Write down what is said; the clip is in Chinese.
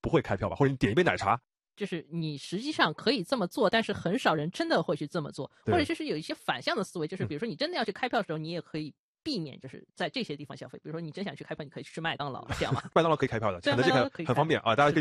不会开票吧，或者你点一杯奶茶。 就是你实际上可以这么做，但是很少人真的会去这么做，或者就是有一些反向的思维，就是比如说你真的要去开票的时候，你也可以避免就是在这些地方消费，比如说你真想去开票，你可以去吃麦当劳，这样嘛。 麦当劳可以开票的，肯德基很方便啊，大家可以